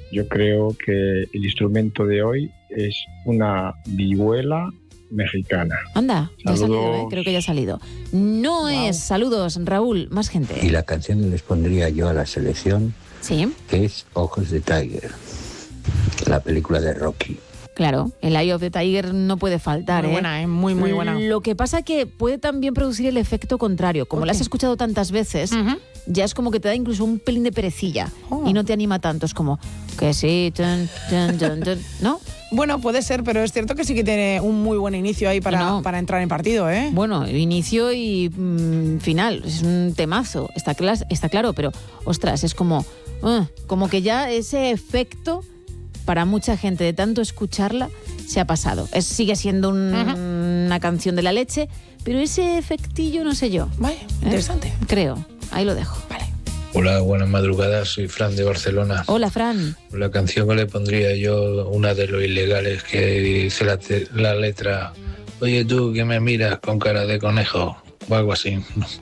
Yo creo que el instrumento de hoy es una vihuela mexicana. Anda, ya ha Saludos. salido, creo que ya ha salido. No es. Saludos, Raúl, más gente. Y la canción que les pondría yo a la selección Sí, es Ojos de Tiger, la película de Rocky. claro, el Eye of the Tiger no puede faltar. Muy buena, muy buena. Lo que pasa que puede también producir el efecto contrario. Como la has escuchado tantas veces, ya es como que te da incluso un pelín de perecilla y no te anima tanto. Es como que sí, ¿no? Bueno, puede ser, pero es cierto que sí que tiene un muy buen inicio ahí para entrar en partido, ¿eh? Bueno, inicio y final, es un temazo, está claro, pero ostras, es como que ya ese efecto para mucha gente de tanto escucharla se ha pasado. Sigue siendo una canción de la leche, pero ese efectillo no sé yo. Vale, interesante. Creo, ahí lo dejo. Vale. Hola, buenas madrugadas, soy Fran de Barcelona. Hola, Fran. La canción que le pondría yo, una de los ilegales, que dice la letra: oye tú que me miras con cara de conejo, o algo así.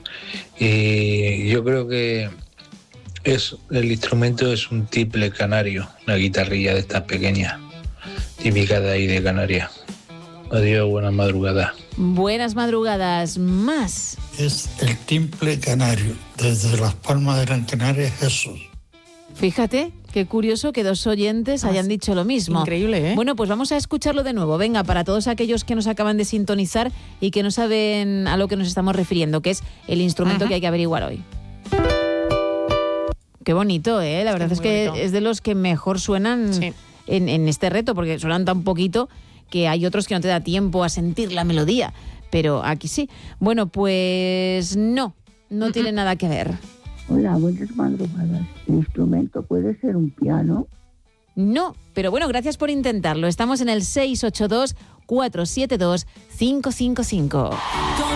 Y yo creo que el instrumento es un tiple canario, una guitarrilla de estas pequeñas, típica de ahí de Canarias. Adiós, buenas madrugadas. Buenas madrugadas, más. Es el timple canario, desde Las Palmas de Gran Canaria, Jesús. Fíjate, qué curioso que dos oyentes hayan dicho lo mismo. Increíble, ¿eh? Bueno, pues vamos a escucharlo de nuevo. Venga, para todos aquellos que nos acaban de sintonizar y que no saben a lo que nos estamos refiriendo, que es el instrumento que hay que averiguar hoy. Qué bonito, ¿eh? La verdad es que es de los que mejor suenan en este reto, porque suenan tan poquito que hay otros que no te da tiempo a sentir la melodía. Pero aquí sí. Bueno, pues no tiene nada que ver. Hola, buenas madrugadas. ¿El instrumento puede ser un piano? No, pero bueno, gracias por intentarlo. Estamos en el 682-472-555.